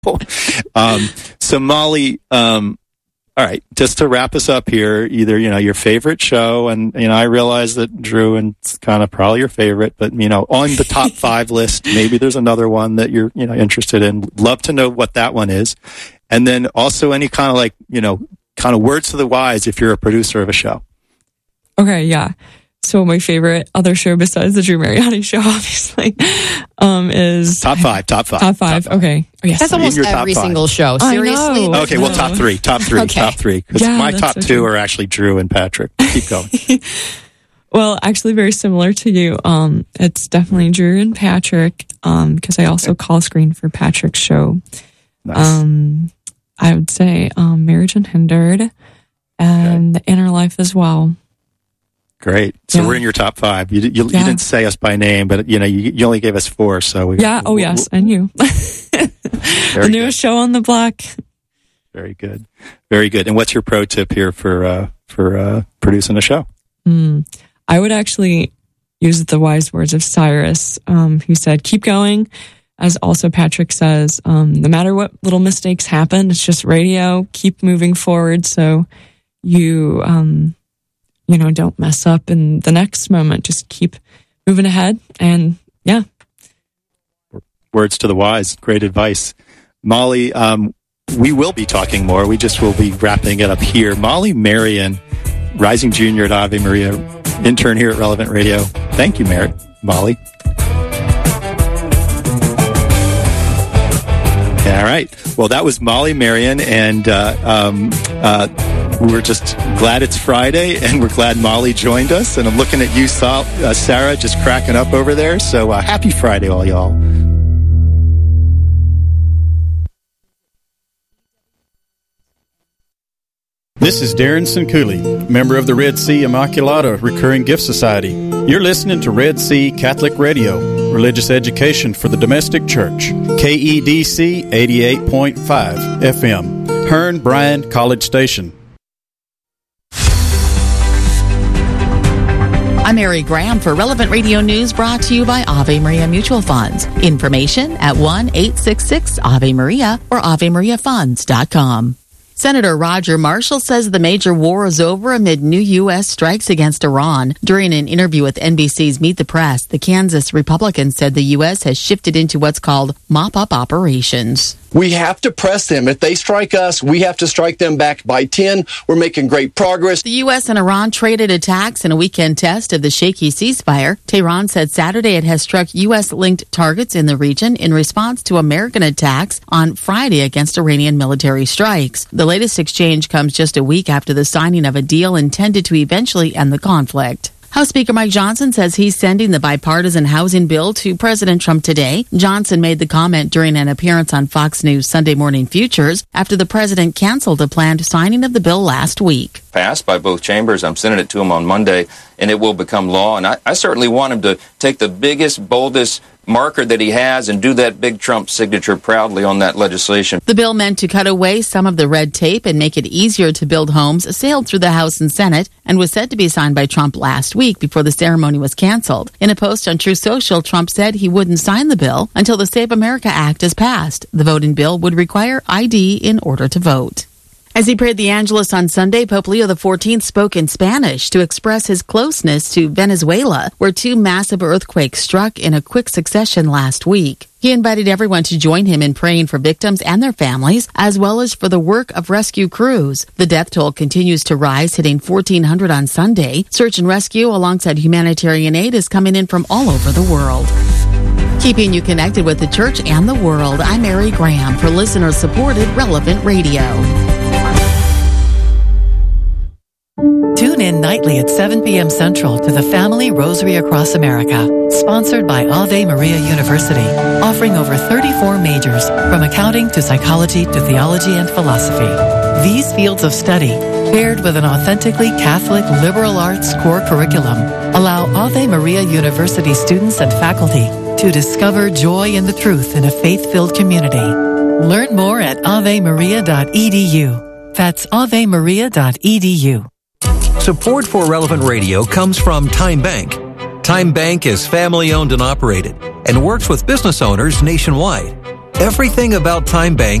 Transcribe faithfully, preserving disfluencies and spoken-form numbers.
um, so Molly, um, all right, just to wrap us up here, either, you know, your favorite show, and, you know, I realize that Drew, and it's kind of probably your favorite, but, you know, on the top five list, maybe there's another one that you're, you know, interested in. Love to know what that one is. And then also any kind of like, you know, kind of words to the wise if you're a producer of a show. Okay, yeah. So my favorite other show besides the Drew Mariani Show, obviously, um, is top five. Top five. Top five. Top five. Okay. Oh, yes. That's almost every single show. Seriously. Okay. Well, top three. Top three. Okay. Top three. Because Yeah, my that's top so two true. are actually Drew and Patrick. Keep going. Well, actually, very similar to you. Um, it's definitely Drew and Patrick. Um, because I also call screen for Patrick's show. Nice. Um, I would say um, Marriage Unhindered and The Inner Life as well. Great. So Yeah. we're in your top five. You, you, you Yeah. didn't say us by name, but you know you, you only gave us four. So we, Yeah. Oh, yes. And you. The Very newest good. show on the block. Very good. Very good. And what's your pro tip here for uh, for uh, producing a show? Mm, I would actually use the wise words of Cyrus, um, who said, keep going. As also Patrick says, um, no matter what little mistakes happen, it's just radio. Keep moving forward so you, um, you know, don't mess up in the next moment. Just keep moving ahead. And yeah. Words to the wise. Great advice. Molly, um, we will be talking more. We just will be wrapping it up here. Molly Marion, rising junior at Ave Maria, intern here at Relevant Radio. Thank you, Mar- Molly. All right. Well, that was Molly Marion, and uh, um, uh, we're just glad it's Friday, and we're glad Molly joined us. And I'm looking at you, Sal- uh, Sarah, just cracking up over there. So uh, happy Friday, all y'all. This is Darren Sincooley, member of the Red Sea Immaculata Recurring Gift Society. You're listening to Red Sea Catholic Radio, religious education for the domestic church. K E D C eighty-eight point five F M, Hearn Bryan College Station. I'm Mary Graham for Relevant Radio News, brought to you by Ave Maria Mutual Funds. Information at one eight six six Ave Maria or ave maria funds dot com. Senator Roger Marshall says the major war is over amid new U S strikes against Iran. During an interview with N B C's Meet the Press, the Kansas Republican said the U S has shifted into what's called mop-up operations. We have to press them. If they strike us, we have to strike them back by ten. We're making great progress. The U S and Iran traded attacks in a weekend test of the shaky ceasefire. Tehran said Saturday it has struck U S-linked targets in the region in response to American attacks on Friday against Iranian military strikes. The latest exchange comes just a week after the signing of a deal intended to eventually end the conflict. House Speaker Mike Johnson says he's sending the bipartisan housing bill to President Trump today. Johnson made the comment during an appearance on Fox News Sunday Morning Futures after the president canceled a planned signing of the bill last week. Passed by both chambers. I'm sending it to him on Monday, and it will become law. And I, I certainly want him to take the biggest, boldest marker that he has and do that big Trump signature proudly on that legislation. The bill meant to cut away some of the red tape and make it easier to build homes sailed through the House and Senate and was set to be signed by Trump last week before the ceremony was canceled. In a post on Truth Social, Trump said he wouldn't sign the bill until the Save America Act is passed. The voting bill would require I D in order to vote. As he prayed the Angelus on Sunday, Pope Leo the fourteenth spoke in Spanish to express his closeness to Venezuela, where two massive earthquakes struck in a quick succession last week. He invited everyone to join him in praying for victims and their families, as well as for the work of rescue crews. The death toll continues to rise, hitting fourteen hundred on Sunday. Search and rescue alongside humanitarian aid is coming in from all over the world. Keeping you connected with the church and the world, I'm Mary Graham for listener-supported Relevant Radio. Tune in nightly at seven p.m. Central to the Family Rosary Across America, sponsored by Ave Maria University, offering over thirty-four majors, from accounting to psychology to theology and philosophy. These fields of study, paired with an authentically Catholic liberal arts core curriculum, allow Ave Maria University students and faculty to discover joy in the truth in a faith-filled community. Learn more at ave maria dot e d u. That's ave maria dot e d u. Support for Relevant Radio comes from Time Bank. Time Bank is family-owned and operated and works with business owners nationwide. Everything about Time Bank